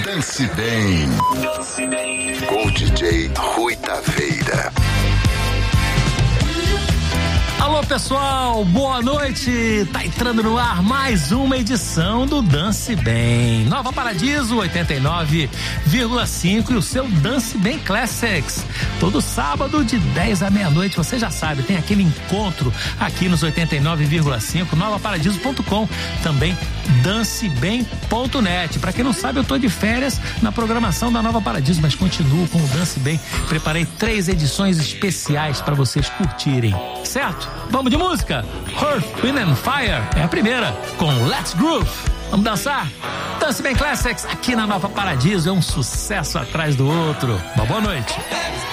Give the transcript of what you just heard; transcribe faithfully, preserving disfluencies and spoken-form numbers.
Dance Bem. Dance Bem. Com o D J Rui Taveira. Alô pessoal, boa noite, tá entrando no ar mais uma edição do Dance Bem, Nova Paradiso oitenta e nove vírgula cinco e o seu Dance Bem Classics, todo sábado de dez à meia-noite, você já sabe, tem aquele encontro aqui nos oitenta e nove vírgula cinco, nova paradiso ponto com, também dance bem ponto net. Pra quem não sabe, eu tô de férias na programação da Nova Paradiso, mas continuo com o Dance Bem, preparei três edições especiais pra vocês curtirem, certo? Vamos de música? Earth, Wind and Fire é a primeira, com Let's Groove. Vamos dançar? Dance Bem Classics aqui na Nova Paradiso, é um sucesso atrás do outro. Uma boa noite.